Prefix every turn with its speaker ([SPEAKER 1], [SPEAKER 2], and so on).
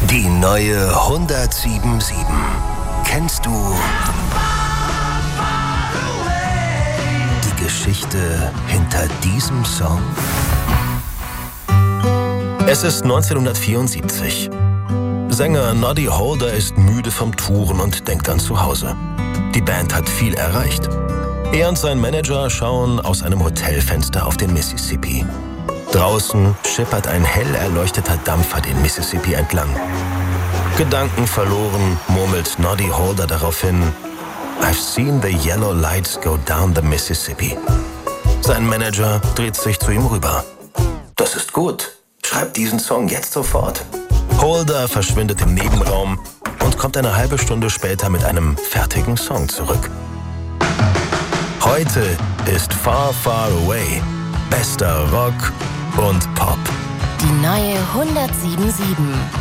[SPEAKER 1] Die neue 107.7. Kennst du die Geschichte hinter diesem Song? Es ist 1974. Sänger Noddy Holder ist müde vom Touren und denkt an zu Hause. Die Band hat viel erreicht. Er und sein Manager schauen aus einem Hotelfenster auf den Mississippi. Draußen schippert ein hell erleuchteter Dampfer den Mississippi entlang. Gedanken verloren murmelt Noddy Holder daraufhin: I've seen the yellow lights go down the Mississippi. Sein Manager dreht sich zu ihm rüber. Das ist gut. Schreib diesen Song jetzt sofort. Holder verschwindet im Nebenraum und kommt eine halbe Stunde später mit einem fertigen Song zurück. Heute ist Far, Far Away bester Rock und Pop.
[SPEAKER 2] Die neue 107.7.